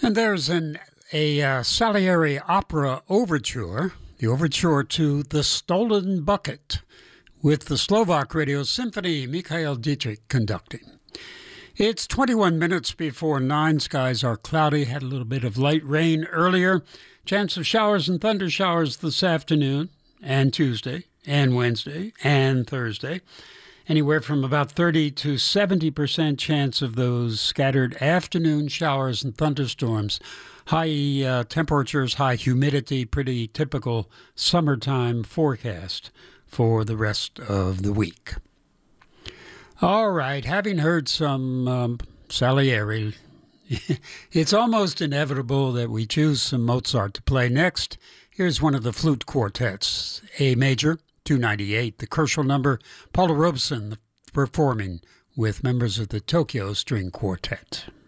And there's a Salieri opera overture, the overture to The Stolen Bucket, with the Slovak Radio Symphony, Mikhail Dietrich conducting. It's 21 minutes before 9. Skies are cloudy, had a little bit of light rain earlier. Chance of showers and thunder showers this afternoon and Tuesday and Wednesday and Thursday. Anywhere from about 30 to 70% chance of those scattered afternoon showers and thunderstorms. High temperatures, high humidity, pretty typical summertime forecast for the rest of the week. All right, having heard some Salieri, it's almost inevitable that we choose some Mozart to play next. Here's one of the flute quartets, A major, 298, the Kerschel number, Paula Robeson performing with members of the Tokyo String Quartet.